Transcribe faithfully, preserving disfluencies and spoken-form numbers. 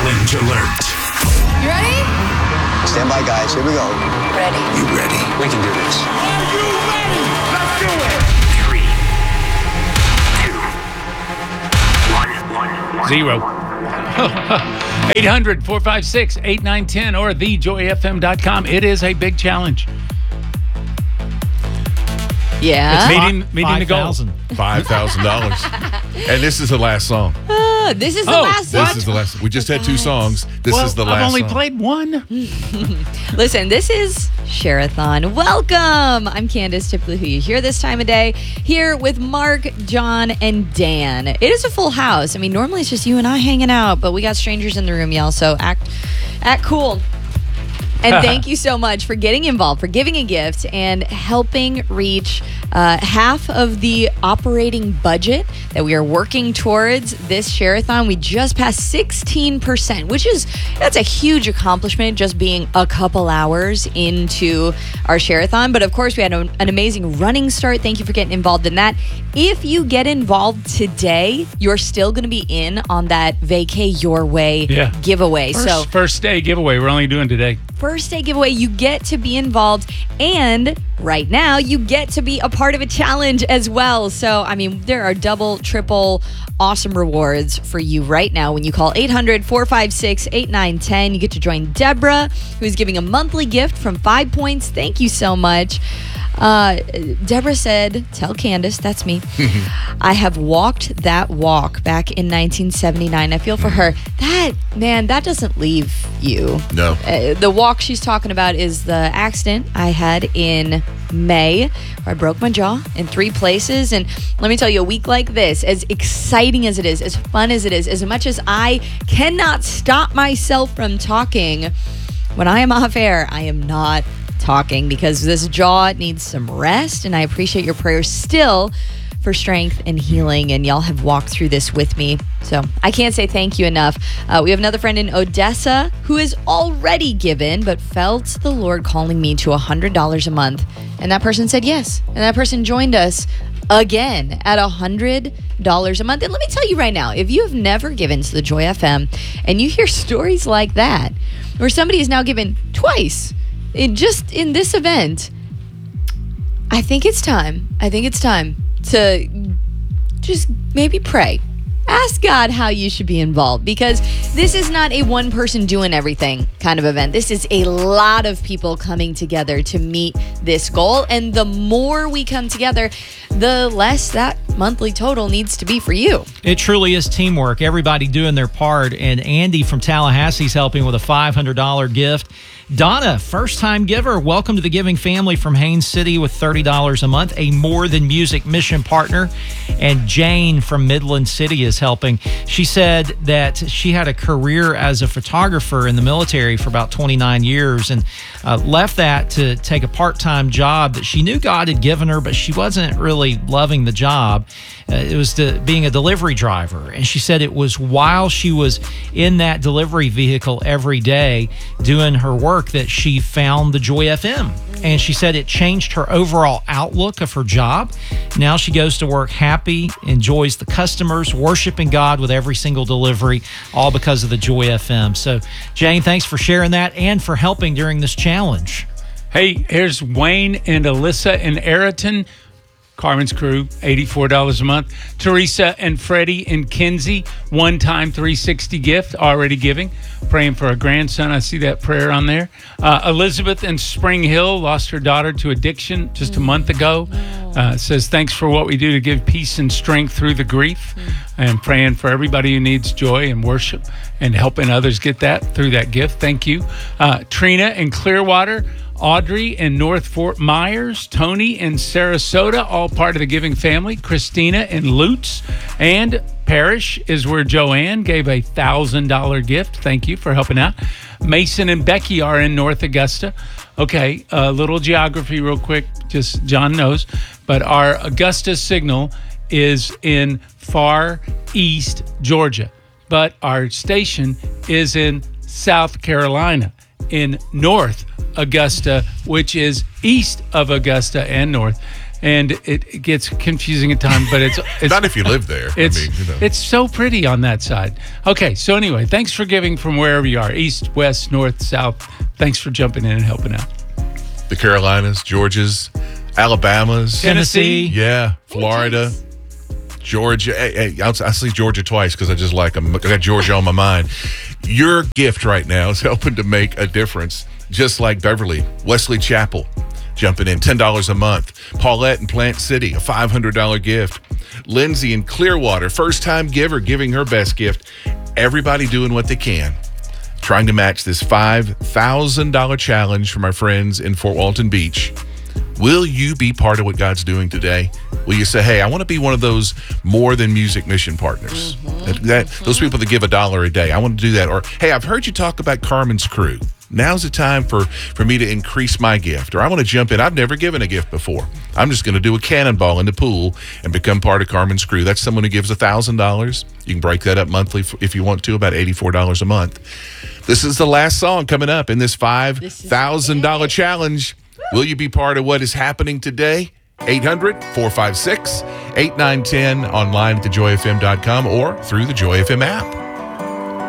Challenge alert. You ready? Stand by, guys. Here we go. Ready. You ready? We can do this. Are you ready? Let's do it. Three, two, one, one, one. Zero. eight hundred, four five six, eight nine one zero or the joy f m dot com. It is a big challenge. Yeah. It's meeting, meeting the goal. five thousand dollars. And this is the last song. Uh, this is the Oh, last This one. is the last. We just had two songs. This well, is the last I've only song. played one. Listen, this is Share-a-thon. Welcome. I'm Candace, typically who you hear this time of day, here with Mark, John, and Dan. It is a full house. I mean, normally it's just you and I hanging out, but we got strangers in the room, y'all, so act, act cool. And thank you so much for getting involved, for giving a gift, and helping reach uh, half of the operating budget that we are working towards this Share-a-thon. We just passed sixteen percent, which is, that's a huge accomplishment just being a couple hours into our Share-a-thon. But of course, we had an, an amazing running start. Thank you for getting involved in that. If you get involved today, you're still going to be in on that Vacay Your Way Yeah. giveaway. First, so first day giveaway. We're only doing today. First day giveaway, you get to be involved, and right now you get to be a part of a challenge as well. So, I mean, there are double, triple awesome rewards for you right now when you call eight hundred, four five six, eight nine one zero. You get to join Deborah, who's giving a monthly gift from Five Points. Thank you so much. Uh, Deborah said, tell Candace, that's me, I have walked that walk back in nineteen seventy-nine. I feel for her. That, man, that doesn't leave you. No. Uh, the walk she's talking about is the accident I had in May, where I broke my jaw in three places. And let me tell you, a week like this, as exciting as it is, as fun as it is, as much as I cannot stop myself from talking, when I am off air, I am not talking because this jaw needs some rest. And I appreciate your prayers still for strength and healing, and y'all have walked through this with me, so I can't say thank you enough. Uh, we have another friend in Odessa who has already given but felt the Lord calling me to one hundred dollars a month, and that person said yes, and that person joined us again at one hundred dollars a month. And let me tell you right now, if you have never given to the Joy F M and you hear stories like that where somebody has now given twice in just in this event, I think it's time. I think it's time to just maybe pray. Ask God how you should be involved, because this is not a one person doing everything kind of event. This is a lot of people coming together to meet this goal. And the more we come together, the less that monthly total needs to be for you. It truly is teamwork. Everybody doing their part. And Andy from Tallahassee's helping with a five hundred dollars gift. Donna, first-time giver, welcome to the giving family from Haines City with thirty dollars a month, a More Than Music mission partner. And Jane from Midland City is helping. She said that she had a career as a photographer in the military for about twenty-nine years and uh, left that to take a part-time job that she knew God had given her, but she wasn't really loving the job. Uh, it was the, being a delivery driver. And she said it was while she was in that delivery vehicle every day doing her work that she found the Joy F M. And she said it changed her overall outlook of her job. Now she goes to work happy, enjoys the customers, worshiping God with every single delivery, all because of the Joy F M. So, Jane, thanks for sharing that and for helping during this challenge. Hey, here's Wayne and Alyssa in Ayrton. Carmen's crew, eighty-four dollars a month. Teresa and Freddie and Kinsey, one-time three hundred sixty gift, already giving. Praying for a grandson. I see that prayer on there. Uh, Elizabeth in Spring Hill lost her daughter to addiction just a month ago. Uh, says, thanks for what we do to give peace and strength through the grief. And praying for everybody who needs joy and worship and helping others get that through that gift. Thank you. Uh, Trina in Clearwater. Audrey in North Fort Myers, Tony in Sarasota, all part of the giving family. Christina in Lutz, and Parrish is where Joanne gave a one thousand dollars gift. Thank you for helping out. Mason and Becky are in North Augusta. Okay, a little geography real quick, just John knows, but our Augusta signal is in far east Georgia, but our station is in South Carolina, in North Augusta, which is east of Augusta and north. and it, it gets confusing at times. But it's it's Not if you live there. It's I mean, you know. it's so pretty on that side. Okay, so anyway, thanks for giving from wherever you are, east, west, north, south. Thanks for jumping in and helping out. The Carolinas, Georgias, Alabamas, Tennessee. yeah, Florida, Georgia. Hey, hey, I'll, I see Georgia twice because I just like them. I got Georgia on my mind. Your gift right now is helping to make a difference, just like Beverly, Wesley Chapel, jumping in ten dollars a month. Paulette in Plant City, a five hundred dollars gift. Lindsay in Clearwater, first-time giver, giving her best gift. Everybody doing what they can, trying to match this five thousand dollars challenge from our friends in Fort Walton Beach. Will you be part of what God's doing today? Will you say, hey, I want to be one of those more than music mission partners? Mm-hmm. That, that, those people that give a dollar a day. I want to do that. Or, hey, I've heard you talk about Carmen's Crew. Now's the time for, for me to increase my gift. Or I want to jump in. I've never given a gift before. I'm just going to do a cannonball in the pool and become part of Carmen's Crew. That's someone who gives one thousand dollars. You can break that up monthly if you want to, about eighty-four dollars a month. This is the last song coming up in this five thousand dollars challenge. Will you be part of what is happening today? eight hundred, four five six, eight nine one zero, online at the joy f m dot com or through the Joy F M app.